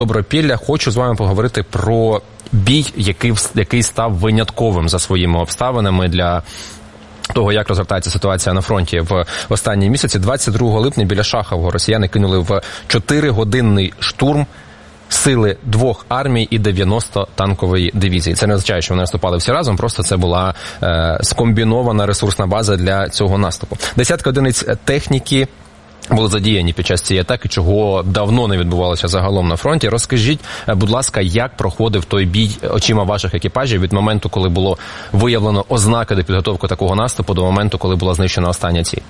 Добропілля. Хочу з вами поговорити про бій, який став винятковим за своїми обставинами для того, як розгортається ситуація на фронті в останні місяці. 22 липня біля Шахового росіяни кинули в 4-годинний штурм сили 2 армій і 90 танкової дивізії. Це не означає, що вони наступали всі разом, просто це була скомбінована ресурсна база для цього наступу. Десятки одиниць техніки були задіяні під час цієї атаки, чого давно не відбувалося загалом на фронті. Розкажіть, будь ласка, як проходив той бій очима ваших екіпажів від моменту, коли було виявлено ознаки до підготовки такого наступу, до моменту, коли була знищена остання ціль?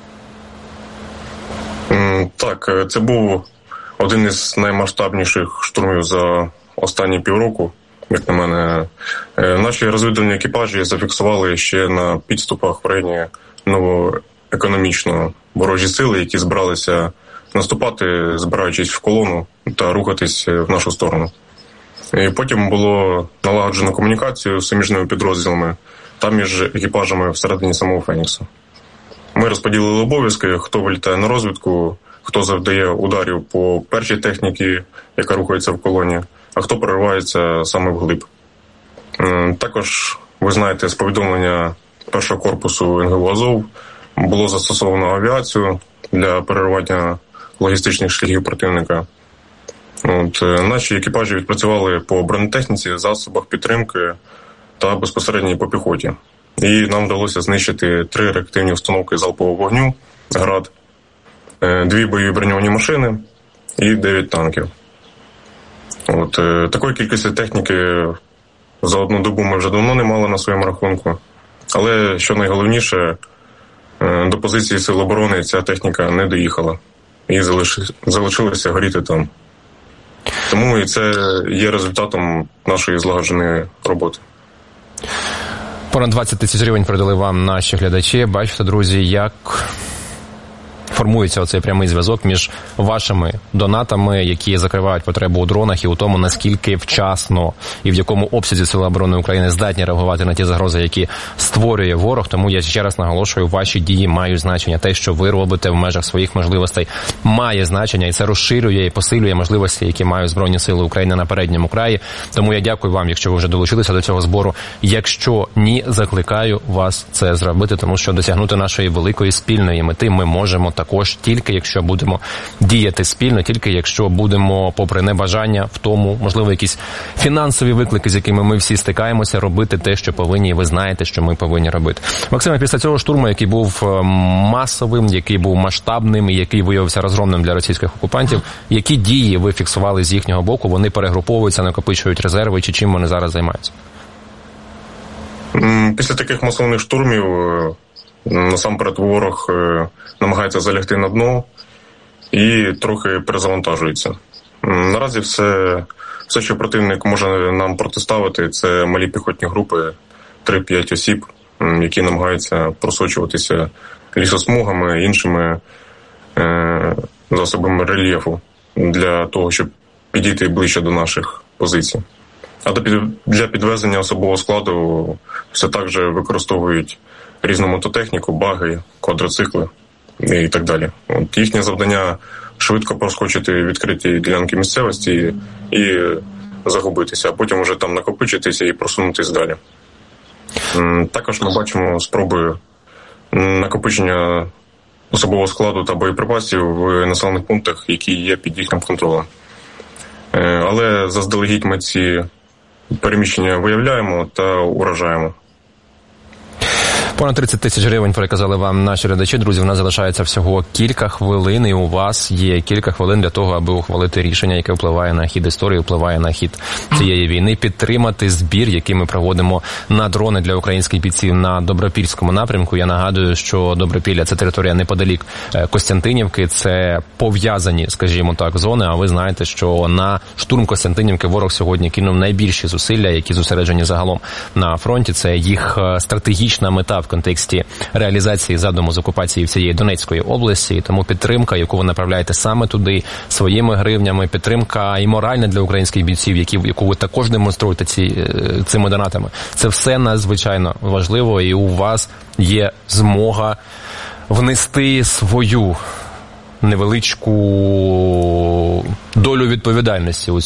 Так, це був один із наймасштабніших штурмів за останні півроку, як на мене. Наші розвідувальні екіпажі зафіксували ще на підступах в районі новоекономічного ворожі сили, які збиралися наступати, збираючись в колону та рухатись в нашу сторону. І потім було налагоджено комунікацію з суміжними підрозділами та між екіпажами всередині самого Фенікса. Ми розподілили обов'язки, хто вилітає на розвідку, хто завдає ударів по першій техніці, яка рухається в колоні, а хто проривається саме вглиб. Також, ви знаєте, з повідомлення першого корпусу НГУ «Азов» було застосовано авіацію для переривання логістичних шляхів противника. Наші екіпажі відпрацювали по бронетехніці, засобах підтримки та безпосередньо по піхоті. І нам вдалося знищити 3 реактивні установки залпового вогню «Град», 2 бойові броньовані машини і 9 танків. Такої кількості техніки за одну добу ми вже давно не мали на своєму рахунку. Але, що найголовніше, до позиції Сил оборони ця техніка не доїхала і залишилася горіти там. Тому і це є результатом нашої злагодженої роботи. Понад 20 тисяч гривень передали вам наші глядачі. Бачите, друзі, як формується оцей прямий зв'язок між вашими донатами, які закривають потребу у дронах, і у тому, наскільки вчасно і в якому обсязі Сили оборони України здатні реагувати на ті загрози, які створює ворог. Тому я ще раз наголошую, ваші дії мають значення. Те, що ви робите в межах своїх можливостей, має значення, і це розширює і посилює можливості, які мають Збройні Сили України на передньому краї. Тому я дякую вам, якщо ви вже долучилися до цього збору. Якщо ні, закликаю вас це зробити, тому що досягнути нашої великої спільної мети ми можемо також тільки якщо будемо діяти спільно, тільки якщо будемо, попри небажання, в тому, можливо, якісь фінансові виклики, з якими ми всі стикаємося, робити те, що повинні, і ви знаєте, що ми повинні робити. Максиме, після цього штурму, який був масовим, який був масштабним і який виявився розгромним для російських окупантів, які дії ви фіксували з їхнього боку? Вони перегруповуються, накопичують резерви, чи чим вони зараз займаються? Після таких масових штурмів насамперед ворог намагається залягти на дно і трохи перезавантажується. Наразі все, що противник може нам протиставити, це малі піхотні групи, 3-5 осіб, які намагаються просочуватися лісосмугами, іншими засобами рельєфу для того, щоб підійти ближче до наших позицій. А для підвезення особового складу все так же використовують різну мототехніку, баги, квадроцикли і так далі. Їхнє завдання – швидко проскочити відкриті ділянки місцевості і загубитися, а потім вже там накопичитися і просунутися далі. Також ми бачимо спроби накопичення особового складу та боєприпасів в населених пунктах, які є під їхнім контролем. Але заздалегідь ми ці переміщення виявляємо та уражаємо. Понад 30 тисяч гривень переказали вам наші глядачі. Друзі, в нас залишається всього кілька хвилин, і у вас є кілька хвилин для того, аби ухвалити рішення, яке впливає на хід історії, впливає на хід цієї війни, підтримати збір, який ми проводимо на дрони для українських бійців на Добропільському напрямку. Я нагадую, що Добропілля – це територія неподалік Костянтинівки, це пов'язані, скажімо так, зони, а ви знаєте, що на штурм Костянтинівки ворог сьогодні кинув найбільші зусилля, які зосереджені загалом на фронті. Це їх стратегічна мета в контексті реалізації задуму з окупації всієї Донецької області. Тому підтримка, яку ви направляєте саме туди своїми гривнями, підтримка і моральна для українських бійців, яку ви також демонструєте цими донатами. Це все надзвичайно важливо, і у вас є змога внести свою невеличку долю відповідальності у